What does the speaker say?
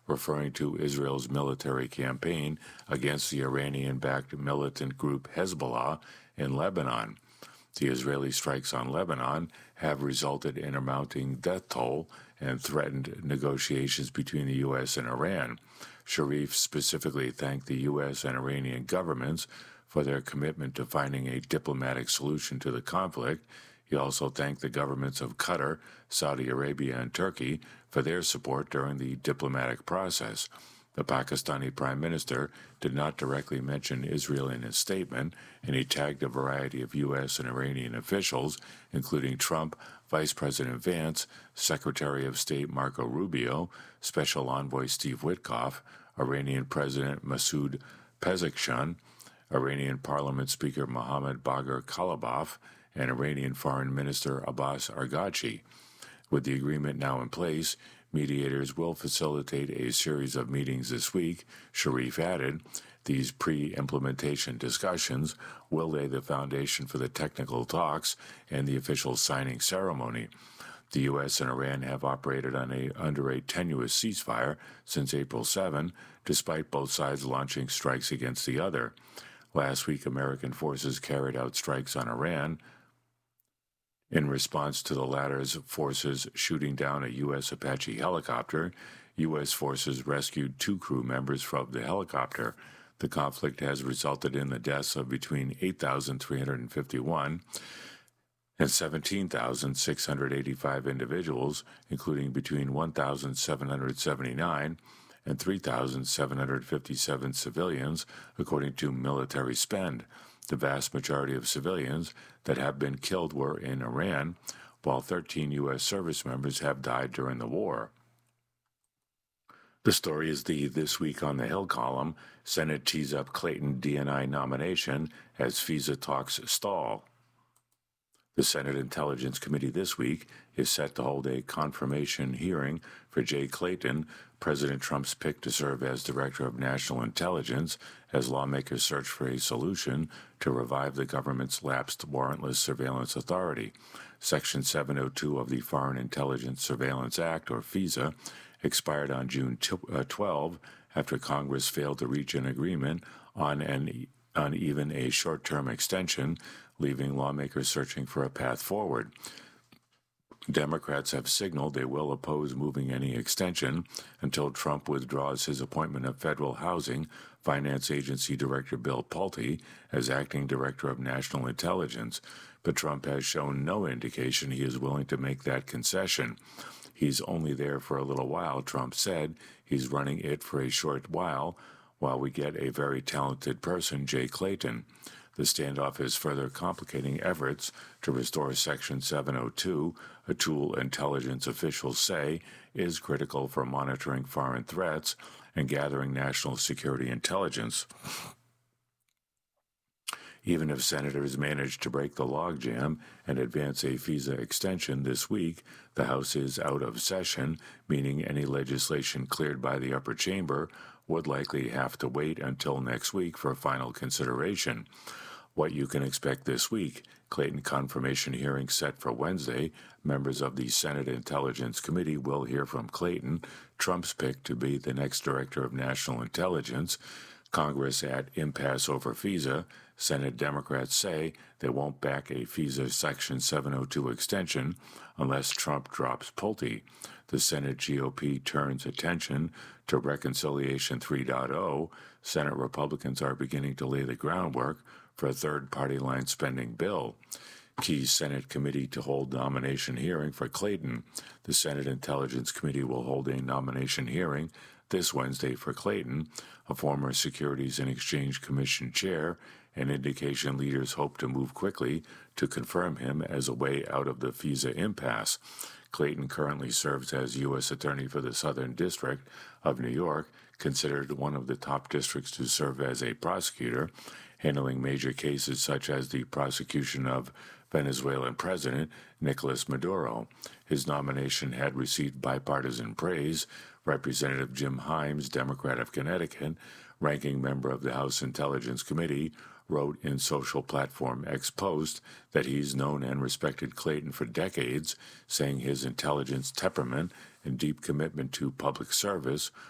referring to Israel's military campaign against the Iranian-backed militant group Hezbollah in Lebanon. The Israeli strikes on Lebanon have resulted in a mounting death toll and threatened negotiations between the U.S. and Iran. Sharif specifically thanked the U.S. and Iranian governments for their commitment to finding a diplomatic solution to the conflict. He also thanked the governments of Qatar, Saudi Arabia, and Turkey for their support during the diplomatic process. The Pakistani Prime Minister did not directly mention Israel in his statement, and he tagged a variety of U.S. and Iranian officials, including Trump, Vice President Vance, Secretary of State Marco Rubio, Special Envoy Steve Witkoff, Iranian President Masoud Pezeshkian, Iranian Parliament Speaker Mohammad Bagher Kalibaf, and Iranian Foreign Minister Abbas Araghchi. With the agreement now in place, mediators will facilitate a series of meetings this week, Sharif added. These pre-implementation discussions will lay the foundation for the technical talks and the official signing ceremony. The U.S. and Iran have operated under a tenuous ceasefire since April 7, despite both sides launching strikes against the other. Last week, American forces carried out strikes on Iran in response to the latter's forces shooting down a U.S. Apache helicopter. U.S. forces rescued 2 crew members from the helicopter. The conflict has resulted in the deaths of between 8,351 and 17,685 individuals, including between 1,779 and 3,757 civilians, according to military spend. The vast majority of civilians that have been killed were in Iran, while 13 U.S. service members have died during the war. The story is the This Week on the Hill column. Senate tees up Clayton DNI nomination as FISA talks stall. The Senate Intelligence Committee this week is set to hold a confirmation hearing for Jay Clayton, President Trump's pick to serve as Director of National Intelligence, as lawmakers search for a solution to revive the government's lapsed warrantless surveillance authority. Section 702 of the Foreign Intelligence Surveillance Act, or FISA, expired on June 12 after Congress failed to reach an agreement on even a short-term extension, leaving lawmakers searching for a path forward. Democrats have signaled they will oppose moving any extension until Trump withdraws his appointment of Federal Housing Finance Agency Director Bill Pulte as acting Director of National Intelligence, but Trump has shown no indication he is willing to make that concession. He's only there for a little while, Trump said. He's running it for a short while we get a very talented person, Jay Clayton. The standoff is further complicating efforts to restore Section 702, a tool intelligence officials say is critical for monitoring foreign threats and gathering national security intelligence. Even if senators manage to break the logjam and advance a FISA extension this week, the House is out of session, meaning any legislation cleared by the upper chamber would likely have to wait until next week for final consideration. What you can expect this week: Clayton confirmation hearing set for Wednesday. Members of the Senate Intelligence Committee will hear from Clayton, Trump's pick to be the next Director of National Intelligence. Congress at impasse over FISA. Senate Democrats say they won't back a FISA Section 702 extension unless Trump drops Pulte. The Senate GOP turns attention to Reconciliation 3.0. Senate Republicans are beginning to lay the groundwork for a third-party line spending bill. Key Senate committee to hold nomination hearing for Clayton. The Senate Intelligence Committee will hold a nomination hearing this Wednesday for Clayton, a former Securities and Exchange Commission chair, and indication leaders hope to move quickly to confirm him as a way out of the FISA impasse. Clayton currently serves as U.S. Attorney for the Southern District of New York, considered one of the top districts to serve as a prosecutor, handling major cases such as the prosecution of Venezuelan President Nicolas Maduro. His nomination had received bipartisan praise. Representative Jim Himes, Democrat of Connecticut, ranking member of the House Intelligence Committee, wrote in social platform X Post that he's known and respected Clayton for decades, saying his intelligence temperament and deep commitment to public service